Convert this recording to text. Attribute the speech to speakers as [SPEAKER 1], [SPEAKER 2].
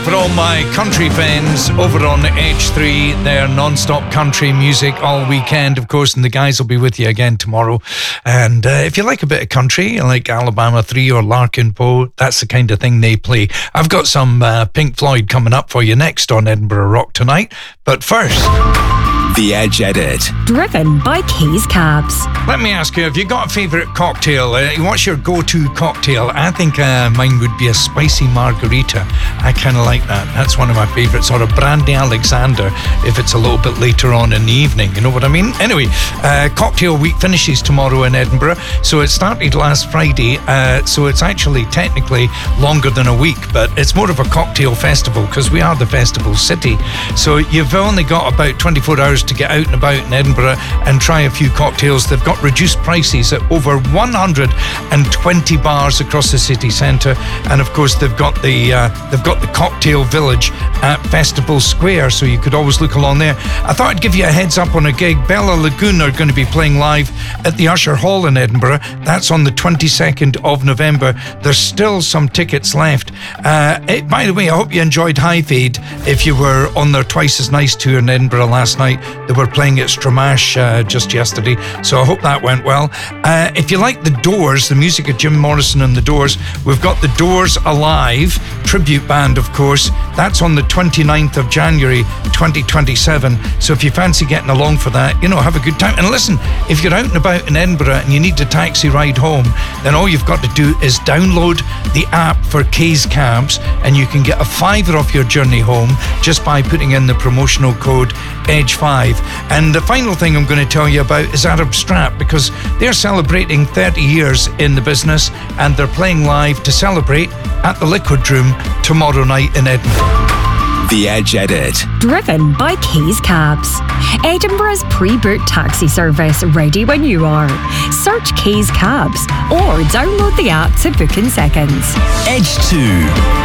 [SPEAKER 1] for all my country fans over on H3. They're non-stop country music all weekend, of course, and the guys will be with you again tomorrow. And if you like a bit of country, like Alabama 3 or Larkin Poe, that's the kind of thing they play. I've got some Pink Floyd coming up for you next on Edinburgh Rock Tonight. But first,
[SPEAKER 2] The Edge Edit.
[SPEAKER 3] Driven by Keys Cabs.
[SPEAKER 1] let me ask you, have you got a favourite cocktail? What's your go-to cocktail? I think mine would be a spicy margarita. I kind of like that. That's one of my favourites. Or a brandy Alexander if it's a little bit later on in the evening. You know what I mean? Anyway, cocktail week finishes tomorrow in Edinburgh. So it started last Friday. So it's actually technically longer than a week, but it's more of a cocktail festival because we are the festival city. So you've only got about 24 hours to get out and about in Edinburgh and try a few cocktails. They've got reduced prices at over 120 bars across the city centre, and of course they've got the cocktail village at Festival Square, so you could always look along there. I thought I'd give you a heads up on a gig. Bella Lagoon are going to be playing live at the Usher Hall in Edinburgh. That's on the 22nd of November. There's still some tickets left. By the way, I hope you enjoyed High Fade if you were on their Twice as Nice tour in Edinburgh last night. They were playing at Stramash just yesterday, so I hope that went well. If you like The Doors, the music of Jim Morrison and The Doors, we've got The Doors Alive tribute band, of course. That's on the 29th of January 2027, so if you fancy getting along for that, have a good time. And listen, if you're out and about in Edinburgh and you need a taxi ride home, then all you've got to do is download the app for Keys Cabs, and you can get a £5 off your journey home just by putting in the promotional code EDGE5. And the final thing I'm going to tell you about is Arab Strap, because they're celebrating 30 years in the business, and they're playing live to celebrate at the Liquid Room tomorrow night in Edinburgh.
[SPEAKER 2] The Edge Edit.
[SPEAKER 3] Driven by Keys Cabs. Edinburgh's pre-booked taxi service, ready when you are. Search Keys Cabs or download the app to book in seconds.
[SPEAKER 2] Edge 2.